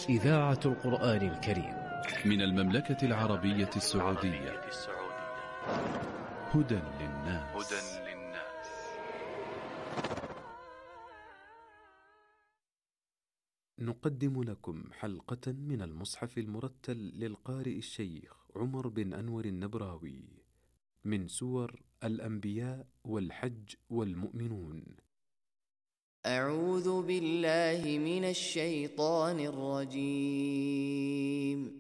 إذاعة القرآن الكريم من المملكة العربية السعودية. هدى للناس. نقدم لكم حلقة من المصحف المرتل للقارئ الشيخ عمر بن أنور النبراوي من سور الأنبياء والحج والمؤمنون. أعوذ بالله من الشيطان الرجيم.